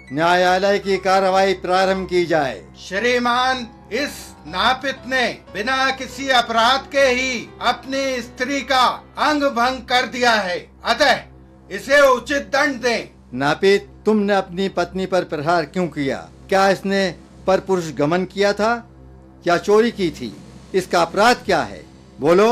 न्यायालय की कार्रवाई प्रारंभ की जाए। श्रीमान, इस नापित ने बिना किसी अपराध के ही अपनी स्त्री का अंग भंग कर दिया है, अतः इसे उचित दंड दें। नापित, तुमने अपनी पत्नी पर प्रहार क्यों किया? क्या इसने परपुरुष गमन किया था या चोरी की थी? इसका अपराध क्या है? बोलो।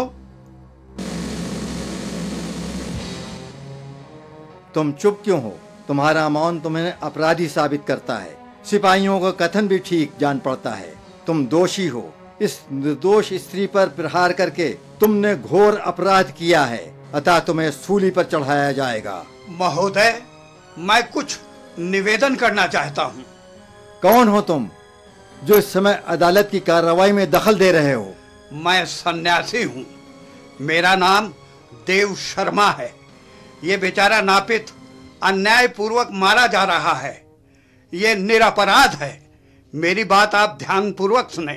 तुम चुप क्यों हो? तुम्हारा मौन तुम्हें अपराधी साबित करता है। सिपाहियों का कथन भी ठीक जान पड़ता है। तुम दोषी हो। इस निर्दोष स्त्री पर प्रहार करके तुमने घोर अपराध किया है, अतः तुम्हें सूली पर चढ़ाया जाएगा। महोदय, मैं कुछ निवेदन करना चाहता हूँ। कौन हो तुम जो इस समय अदालत की कार्रवाई में दखल दे रहे हो? मैं सन्यासी हूँ। मेरा नाम देव शर्मा है। ये बेचारा नापित अन्याय पूर्वक मारा जा रहा है। ये निरपराध है। मेरी बात आप ध्यान पूर्वक सुने।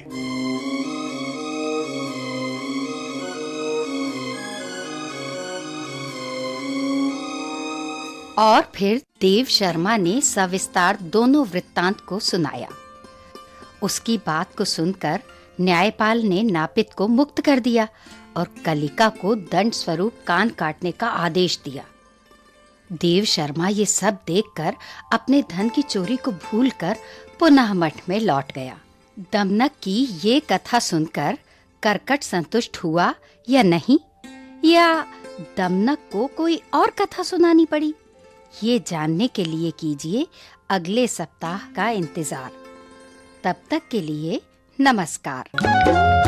और फिर देव शर्मा ने सविस्तार दोनों वृत्तांत को सुनाया। उसकी बात को सुनकर न्यायपाल ने नापित को मुक्त कर दिया और कलिका को दंड स्वरूप कान काटने का आदेश दिया। देव शर्मा ये सब देखकर अपने धन की चोरी को भूलकर पुनः मठ में लौट गया। दमनक की ये कथा सुनकर कर्कट संतुष्ट हुआ या नहीं, या दमनक को कोई और कथा सुनानी पड़ी, ये जानने के लिए कीजिए अगले सप्ताह का इंतजार। तब तक के लिए नमस्कार।